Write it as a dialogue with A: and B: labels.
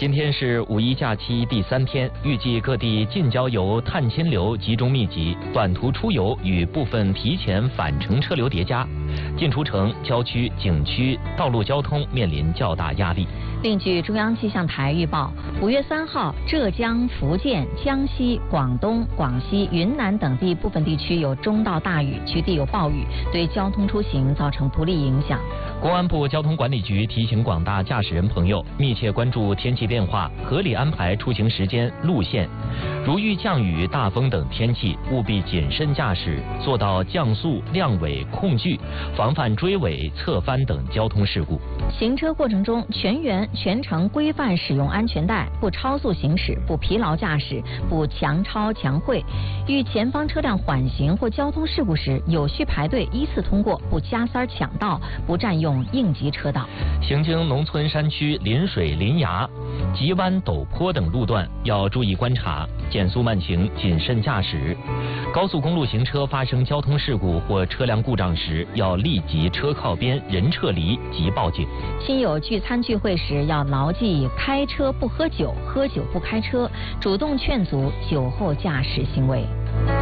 A: 今天是五一假期第3天，预计各地近郊游、探亲流集中密集，短途出游与部分提前返程车流叠加，进出城、郊区、景区道路交通面临较大压力。
B: 另据中央气象台预报，5月3号，浙江、福建、江西、广东、广西、云南等地部分地区有中到大雨，局地有暴雨，对交通出行造成不利影响。
A: 公安部交通管理局提醒广大驾驶人朋友密切关注天气变化，合理安排出行时间、路线。如遇降雨、大风等天气，务必谨慎驾驶，做到降速、亮尾、控距，防范追尾、侧翻等交通事故。
B: 行车过程中全程规范使用安全带，不超速行驶，不疲劳驾驶，不强超强会。遇前方车辆缓行或交通事故时，有序排队依次通过，不加塞抢道，不占用应急车道。
A: 行经农村山区、临水、临崖、急弯陡坡等路段，要注意观察，减速慢行，谨慎驾驶。高速公路行车发生交通事故或车辆故障时，要立即车靠边，人撤离及报警。
B: 亲友聚餐聚会时要牢记开车不喝酒，喝酒不开车，主动劝阻酒后驾驶行为。